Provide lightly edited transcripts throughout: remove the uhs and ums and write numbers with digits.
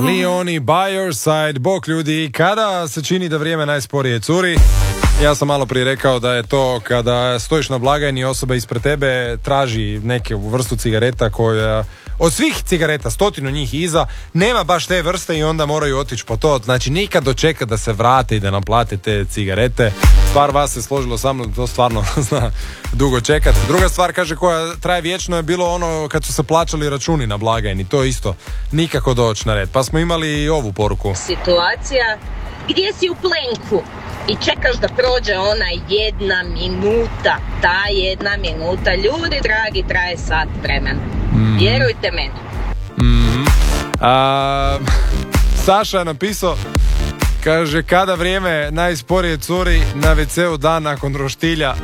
Leoni, by your side. Bok ljudi, kada se čini da vrijeme najsporije curi? Ja sam malo prije rekao da je to kada stojiš na blagajni, osoba ispred tebe traži neke vrstu cigareta koja od svih cigareta, 100 njih iza, nema baš te vrste i onda moraju otići po to. Znači nikad dočeka da se vrate i da naplate te cigarete. Par vas se složilo sa mnom, to stvarno zna dugo čekati. Druga stvar, kaže, koja traje vječno je bilo ono kad su se plaćali računi na blagajni. To isto nikako doći na red. Pa smo imali i ovu poruku. Situacija gdje si u plenku i čekaš da prođe ona 1 minuta. Ta 1 minuta, ljudi dragi, traje sat vremena. Vjerujte meni. Saša je napisao, kaže, kada vrijeme najsporije curi na WC-u dan nakon roštilja.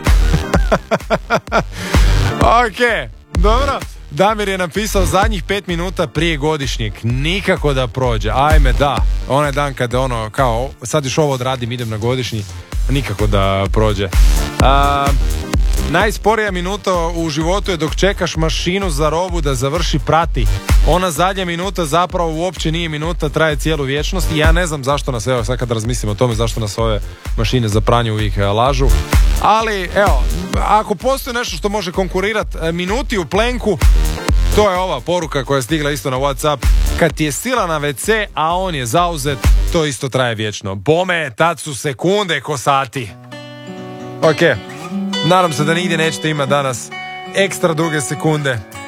Ok, dobro. Damir je napisao, zadnjih 5 minuta prije godišnjeg, nikako da prođe. Ajme, da, onaj dan kada ono, kao, sad još ovo odradim, idem na godišnji, nikako da prođe. Najsporija minuta u životu je dok čekaš mašinu za robu da završi prati. Ona zadnja minuta zapravo uopće nije minuta, traje cijelu vječnost i ja ne znam zašto nas, evo sad kad razmislim o tome, zašto nas ove mašine za pranje uvijek lažu. Ali evo, ako postoji nešto što može konkurirati minuti u plenku, to je ova poruka koja je stigla isto na WhatsApp. Kad ti je sila na WC, a on je zauzet, to isto traje vječno. Bome, tad su sekunde ko sati. Ok, nadam se da nigdje nećete imati danas ekstra duge sekunde.